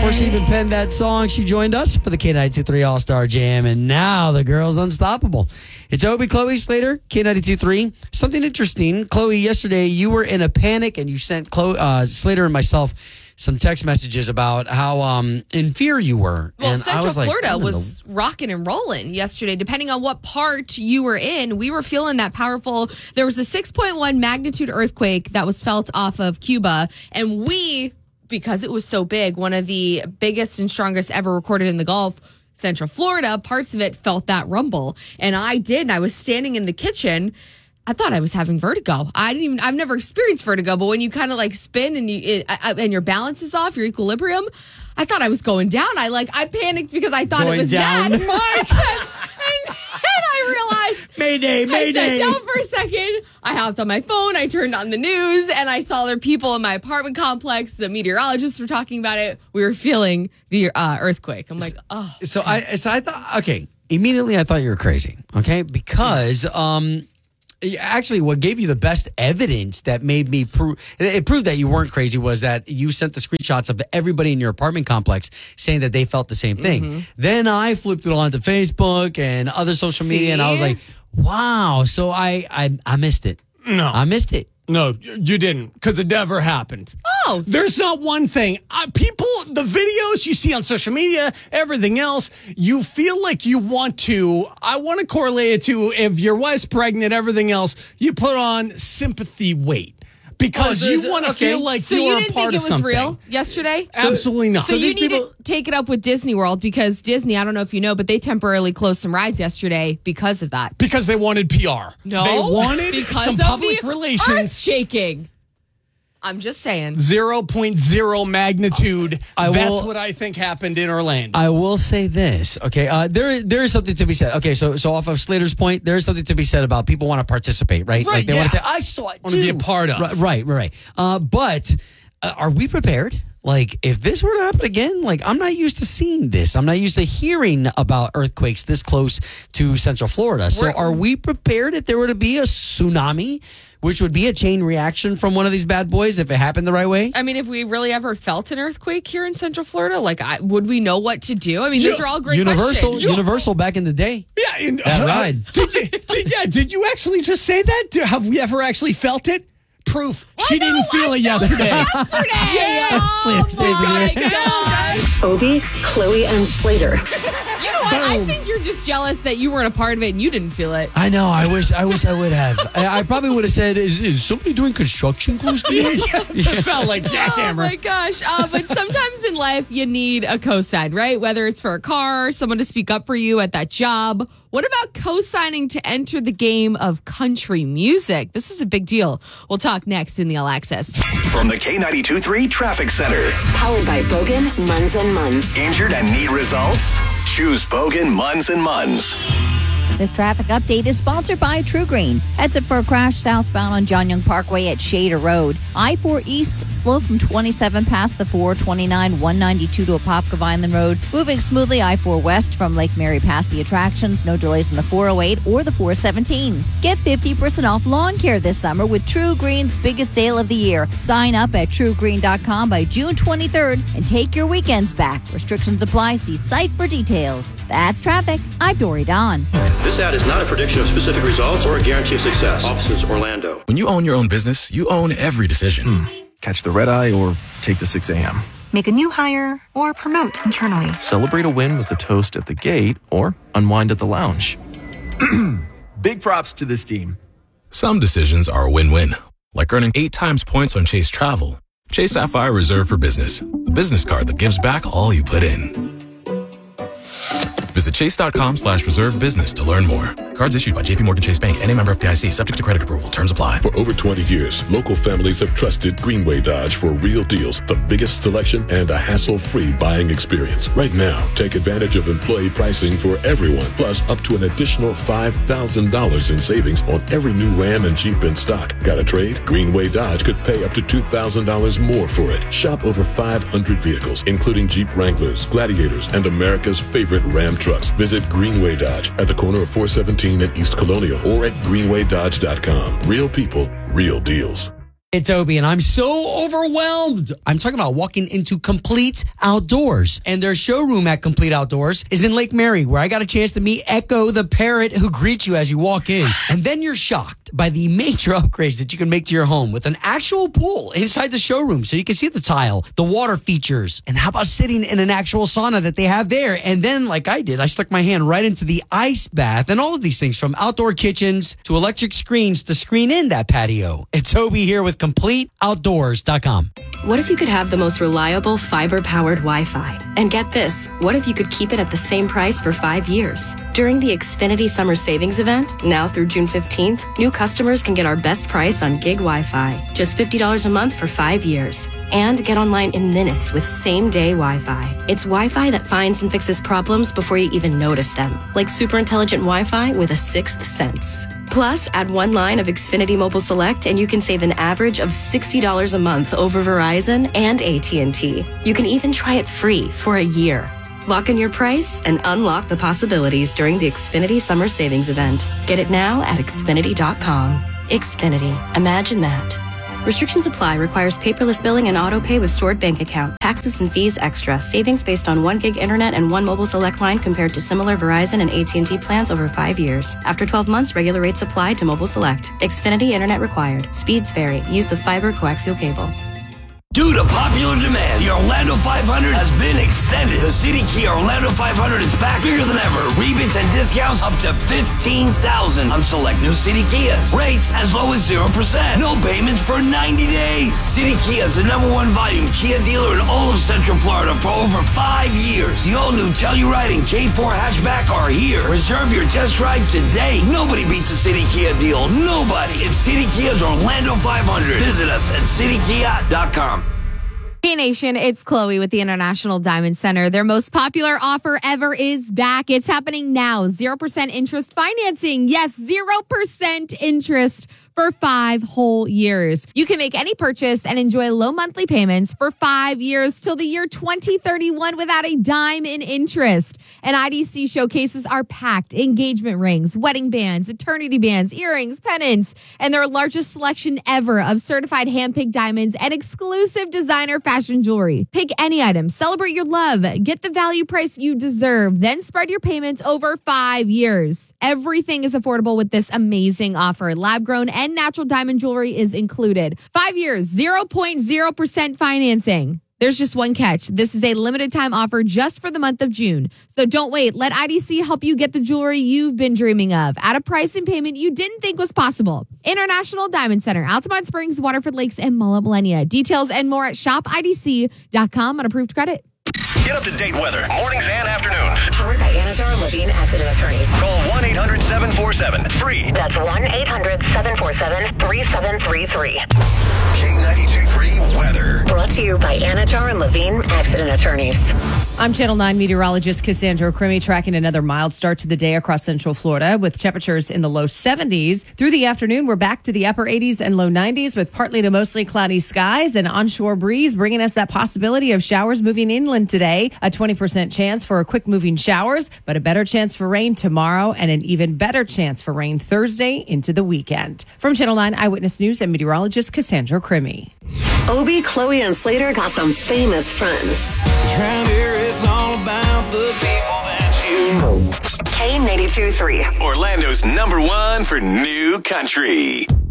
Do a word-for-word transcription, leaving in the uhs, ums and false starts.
before she even penned that song, she joined us for the K ninety-two point three All-Star Jam, and now the girl's unstoppable. It's Obi, Chloe Slater, K ninety-two point three. Something interesting, Chloe, yesterday you were in a panic, and you sent Chloe, uh, Slater and myself some text messages about how um, in fear you were. Well, and Central I was Florida like, was the... rocking and rolling yesterday. Depending on what part you were in, we were feeling that powerful. There was a six point one magnitude earthquake that was felt off of Cuba, and we, because it was so big, one of the biggest and strongest ever recorded in the Gulf, Central Florida, parts of it felt that rumble. And I did, and I was standing in the kitchen. I thought I was having vertigo. I didn't even, I've never experienced vertigo, but when you kind of like spin and you, it, and your balance is off, your equilibrium, I thought I was going down. I like, I panicked because I thought going it was down. that. Mark. and, and I realized. Mayday, mayday. I sat down for a second. I hopped on my phone. I turned on the news and I saw there people in my apartment complex. The meteorologists were talking about it. We were feeling the uh, earthquake. I'm like, oh. So I, so I thought, okay, immediately I thought you were crazy, okay? Because, um, actually, what gave you the best evidence that made me prove it proved that you weren't crazy was that you sent the screenshots of everybody in your apartment complex saying that they felt the same thing. Mm-hmm. Then I flipped it onto Facebook and other social media, See? and I was like, "Wow!" So I I, I missed it. No, I missed it. No, you didn't, because it never happened. Oh. There's not one thing. Uh, people, the videos you see on social media, everything else, you feel like you want to, I want to correlate it to if your wife's pregnant, everything else, you put on sympathy weight. Because Oh, so you want to okay. feel like So you're you a didn't part think it of was something. real yesterday? Absolutely not. So, So you these need people- to take it up with Disney World because Disney, I don't know if you know, but they temporarily closed some rides yesterday because of that. Because they wanted P R. No, They wanted because some of public the relations. earth shaking. I'm just saying. zero point zero magnitude. I That's will- what I think happened in Orlando. I will say this, okay? Uh, there, there is something to be said. Okay, so, so off of Slater's point, there is something to be said about people want to participate, right? Right, Like they yeah. want to say, "I saw it Want to be a too." part of. Right, right, right. right. Uh, but uh, are we prepared? Like, if this were to happen again, like, I'm not used to seeing this. I'm not used to hearing about earthquakes this close to Central Florida. So, We're- are we prepared if there were to be a tsunami, which would be a chain reaction from one of these bad boys if it happened the right way? I mean, if we really ever felt an earthquake here in Central Florida, like, I, would we know what to do? I mean, these Yeah. are all great Universal, questions. Universal back in the day. Yeah, in, That ride. Did you, did, yeah, did you actually just say that? Do- Have we ever actually felt it? Proof. She I know, didn't feel I it felt yesterday. Yesterday. Yes. Oh, Sleep, my sleep. gosh. Obie, Chloe, and Slater. You know what? I think you're just jealous that you weren't a part of it and you didn't feel it. I know. I wish. I wish I would have. I, I probably would have said, "Is, is somebody doing construction close to you?" It felt like Oh jackhammer. my gosh. Uh, but sometimes in life, you need a cosign, right? Whether it's for a car, someone to speak up for you at that job. What about co-signing to enter the game of country music? This is a big deal. We'll talk next in the All Access. From the K ninety-two point three Traffic Center. Powered by Bogan, Munz and Munz. Injured and need results? Choose Bogan, Munz and Munz. This traffic update is sponsored by True Green. Heads up for a crash southbound on John Young Parkway at Shader Road. I four East, slow from twenty-seven past the four twenty-nine, one ninety-two to Apopka Vineland Road. Moving smoothly, I four West from Lake Mary past the attractions. No delays in the four oh eight or the four seventeen. Get fifty percent off lawn care this summer with True Green's biggest sale of the year. Sign up at true green dot com by June twenty-third and take your weekends back. Restrictions apply. See site for details. That's traffic. I'm Dory Don. This ad is not a prediction of specific results or a guarantee of success. Offices Orlando. When you own your own business, you own every decision. Hmm. Catch the red eye or take the six a.m. Make a new hire or promote internally. Celebrate a win with the toast at the gate or unwind at the lounge. Big props to this team. Some decisions are a win-win, like earning eight times points on Chase Travel. Chase Sapphire Reserve for Business, the business card that gives back all you put in. Visit chase.com slash reserve business to learn more. Cards issued by J P Morgan Chase Bank and a member F D I C, subject to credit approval. Terms apply. For over twenty years, local families have trusted Greenway Dodge for real deals, the biggest selection, and a hassle-free buying experience. Right now, take advantage of employee pricing for everyone, plus up to an additional five thousand dollars in savings on every new Ram and Jeep in stock. Got a trade? Greenway Dodge could pay up to two thousand dollars more for it. Shop over five hundred vehicles, including Jeep Wranglers, Gladiators, and America's favorite Ram trucks. Visit Greenway Dodge at the corner of four seventeen and East Colonial or at greenway dodge dot com. Real people, real deals. It's Obi, and I'm so overwhelmed. I'm talking about walking into Complete Outdoors. And their showroom at Complete Outdoors is in Lake Mary, where I got a chance to meet Echo, the parrot who greets you as you walk in. And then you're shocked by the major upgrades that you can make to your home with an actual pool inside the showroom, so you can see the tile, the water features, and how about sitting in an actual sauna that they have there. And then, like I did, I stuck my hand right into the ice bath and all of these things, from outdoor kitchens to electric screens to screen in that patio. It's Obi here with complete outdoors dot com. What if you could have the most reliable fiber-powered Wi-Fi? And get this, what if you could keep it at the same price for five years? During the Xfinity Summer Savings Event, now through June fifteenth, new customers can get our best price on gig Wi-Fi, just fifty dollars a month for five years. And get online in minutes with same-day Wi-Fi. It's Wi-Fi that finds and fixes problems before you even notice them, like super intelligent Wi-Fi with a sixth sense. Plus, add one line of Xfinity Mobile Select and you can save an average of sixty dollars a month over Verizon and A T and T. You can even try it free for a year. Lock in your price and unlock the possibilities during the Xfinity Summer Savings Event. Get it now at Xfinity dot com. Xfinity. Imagine that. Restrictions apply. Requires paperless billing and auto pay with stored bank account. Taxes and fees extra. Savings based on one gig internet and one mobile select line compared to similar Verizon and A T and T plans over five years. After twelve months, regular rates apply to mobile select. Xfinity internet required. Speeds vary. Use of fiber coaxial cable. Due to popular demand, the Orlando five hundred has been extended. The City Kia Orlando five hundred is back bigger than ever. Rebates and discounts up to fifteen thousand dollars on select new City Kias. Rates as low as zero percent. No payments for ninety days. City Kia is the number one volume Kia dealer in all of Central Florida for over five years. The all-new Telluride and K four hatchback are here. Reserve your test drive today. Nobody beats the City Kia deal. Nobody. It's City Kia's Orlando five hundred. Visit us at city kia dot com. Hey Nation, it's Chloe with the International Diamond Center. Their most popular offer ever is back. It's happening now. zero percent interest financing. Yes, zero percent interest for five whole years. You can make any purchase and enjoy low monthly payments for five years till the year twenty thirty-one without a dime in interest. And I D C showcases are packed. Engagement rings, wedding bands, eternity bands, earrings, pendants, and their largest selection ever of certified hand-picked diamonds and exclusive designer fashion jewelry. Pick any item, celebrate your love, get the value price you deserve, then spread your payments over five years. Everything is affordable with this amazing offer. Lab-grown and natural diamond jewelry is included. Five years, zero point zero percent financing. There's just one catch. This is a limited time offer just for the month of June. So don't wait. Let I D C help you get the jewelry you've been dreaming of at a price and payment you didn't think was possible. International Diamond Center, Altamont Springs, Waterford Lakes, and Mulla Millennia. Details and more at shop I D C dot com on approved credit. Get up-to-date weather, mornings and afternoons. Powered by Anajar and Levine Accident Attorneys. Call one eight hundred seven four seven free. That's one eight hundred seven four seven three seven three three. K ninety-two point three weather. Brought to you by Anajar and Levine Accident Attorneys. I'm Channel nine meteorologist Cassandra Crimmy, tracking another mild start to the day across Central Florida with temperatures in the low seventies. Through the afternoon, we're back to the upper eighties and low nineties with partly to mostly cloudy skies and onshore breeze, bringing us that possibility of showers moving inland today. A twenty percent chance for quick moving showers, but a better chance for rain tomorrow and an even better chance for rain Thursday into the weekend. From Channel nine Eyewitness News and meteorologist Cassandra Crimmy. Obi, Chloe, and Slater got some famous friends. Around here, it's all about the people that you K ninety-two point three. Orlando's number one for new country.